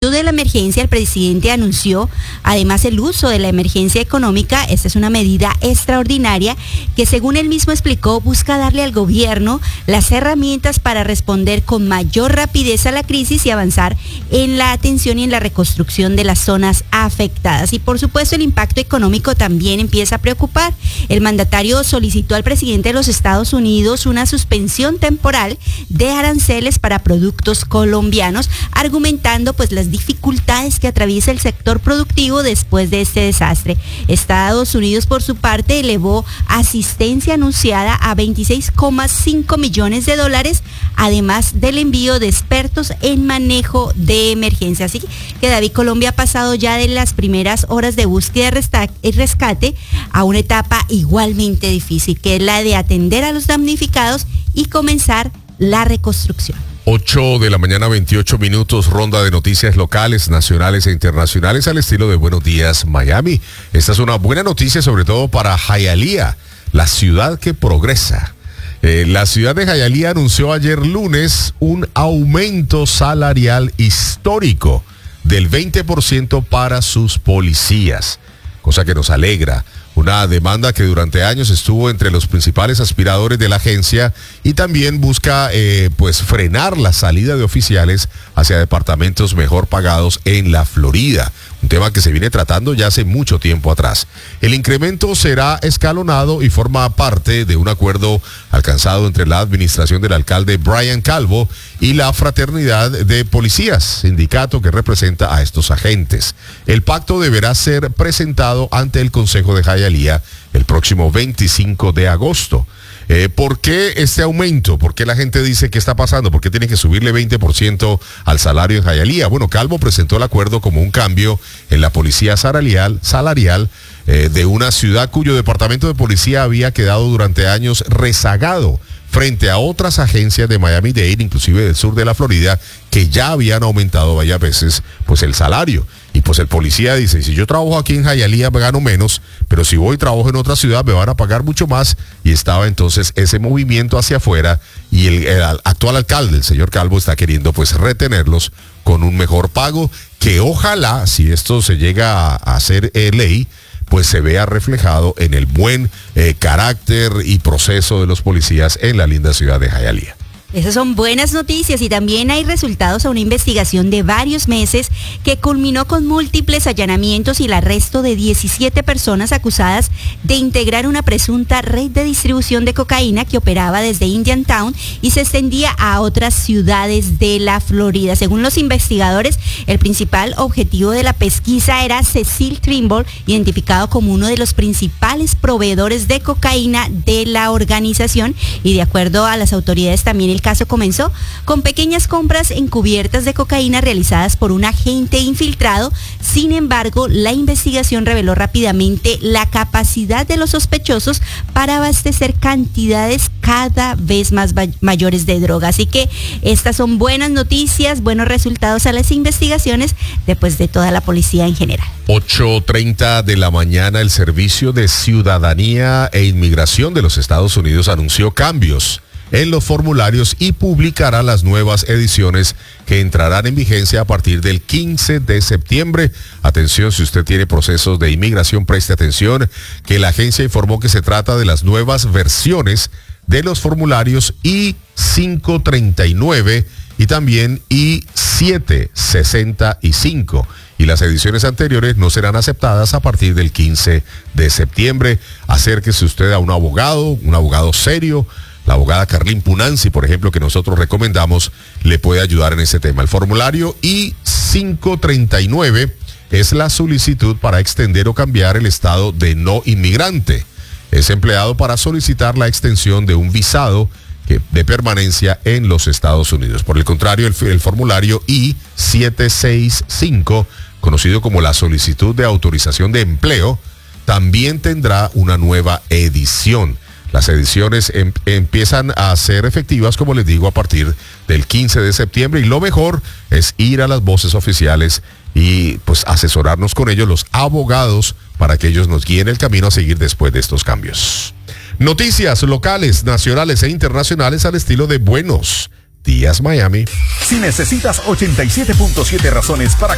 virtud de la emergencia, el presidente anunció además el uso de la emergencia económica. Esta es una medida extraordinaria que, según él mismo explicó, busca darle al gobierno las herramientas para responder con mayor rapidez a la crisis y avanzar en la atención y en la reconstrucción de las zonas afectadas. Y por supuesto el impacto económico también empieza a preocupar. El mandatario solicitó al presidente de los Estados Unidos una suspensión temporal de aranceles para productos colombianos, argumentando pues las dificultades que atraviesa el sector productivo después de este desastre. Estados Unidos, por su parte, elevó asistencia anunciada a $26,5 millones, además del envío de expertos en manejo de emergencia. Así que, David, Colombia ha pasado ya de las primeras horas de búsqueda y rescate a una etapa igualmente difícil, que es la de atender a los damnificados y comenzar la reconstrucción. 8 de la mañana, 28 minutos, ronda de noticias locales, nacionales e internacionales al estilo de Buenos Días Miami. Esta es una buena noticia, sobre todo para Hialeah, la ciudad que progresa. La ciudad de Hialeah anunció ayer lunes un aumento salarial histórico del 20% para sus policías, cosa que nos alegra. Una demanda que durante años estuvo entre los principales aspiradores de la agencia y también busca frenar la salida de oficiales hacia departamentos mejor pagados en la Florida. Un tema que se viene tratando ya hace mucho tiempo atrás. El incremento será escalonado y forma parte de un acuerdo alcanzado entre la administración del alcalde Brian Calvo y la Fraternidad de Policías, sindicato que representa a estos agentes. El pacto deberá ser presentado ante el Consejo de Hialeah el próximo 25 de agosto. ¿Por qué este aumento? ¿Por qué la gente dice que está pasando? ¿Por qué tiene que subirle 20% al salario en Hialeah? Bueno, Calvo presentó el acuerdo como un cambio en la policía salarial de una ciudad cuyo departamento de policía había quedado durante años rezagado frente a otras agencias de Miami-Dade, inclusive del sur de la Florida, que ya habían aumentado varias veces pues el salario. Y pues el policía dice, si yo trabajo aquí en Hialeah me gano menos, pero si voy y trabajo en otra ciudad me van a pagar mucho más. Y estaba entonces ese movimiento hacia afuera y el actual alcalde, el señor Calvo, está queriendo pues retenerlos con un mejor pago, que ojalá, si esto se llega a hacer ley, pues se vea reflejado en el buen carácter y proceso de los policías en la linda ciudad de Hialeah. Esas son buenas noticias y también hay resultados a una investigación de varios meses que culminó con múltiples allanamientos y el arresto de 17 personas acusadas de integrar una presunta red de distribución de cocaína que operaba desde Indiantown y se extendía a otras ciudades de la Florida. Según los investigadores, el principal objetivo de la pesquisa era Cecil Trimble, identificado como uno de los principales proveedores de cocaína de la organización, y de acuerdo a las autoridades también el caso comenzó con pequeñas compras encubiertas de cocaína realizadas por un agente infiltrado. Sin embargo, la investigación reveló rápidamente la capacidad de los sospechosos para abastecer cantidades cada vez más mayores de droga. Así que estas son buenas noticias, buenos resultados a las investigaciones después de toda la policía en general. 8:30 de la mañana, el Servicio de Ciudadanía e Inmigración de los Estados Unidos anunció cambios en los formularios y publicará las nuevas ediciones que entrarán en vigencia a partir del 15 de septiembre. Atención, si usted tiene procesos de inmigración, preste atención, que la agencia informó que se trata de las nuevas versiones de los formularios I-539 y también I-765. Y las ediciones anteriores no serán aceptadas a partir del 15 de septiembre. Acérquese usted a un abogado serio. La abogada Carlín Punanzi, por ejemplo, que nosotros recomendamos, le puede ayudar en ese tema. El formulario I-539 es la solicitud para extender o cambiar el estado de no inmigrante. Es empleado para solicitar la extensión de un visado de permanencia en los Estados Unidos. Por el contrario, el formulario I-765, conocido como la solicitud de autorización de empleo, también tendrá una nueva edición. Las ediciones empiezan a ser efectivas, como les digo, a partir del 15 de septiembre y lo mejor es ir a las voces oficiales y pues asesorarnos con ellos, los abogados, para que ellos nos guíen el camino a seguir después de estos cambios. Noticias locales, nacionales e internacionales al estilo de Buenos Días Miami. Si necesitas 87.7 razones para